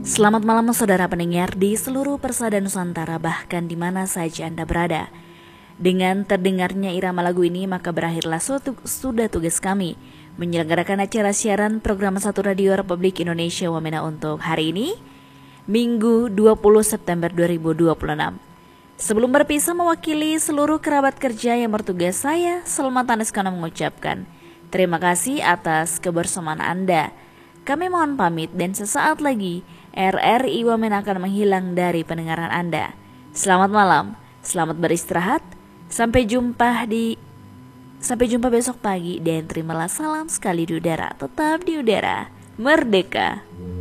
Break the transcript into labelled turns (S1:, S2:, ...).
S1: Selamat malam saudara pendengar di seluruh persada Nusantara, bahkan di mana saja Anda berada. Dengan terdengarnya irama lagu ini, maka berakhirlah sudah tugas kami menyelenggarakan acara siaran program 1 Radio Republik Indonesia Wamena untuk hari ini, Minggu 20 September 2026. Sebelum berpisah, mewakili seluruh kerabat kerja yang bertugas, saya Selma Taneskana mengucapkan terima kasih atas kebersamaan Anda. Kami mohon pamit dan sesaat lagi RRI Wamena akan menghilang dari pendengaran Anda. Selamat malam, selamat beristirahat, sampai jumpa besok pagi, dan terimalah salam sekali di udara. Tetap di udara, merdeka.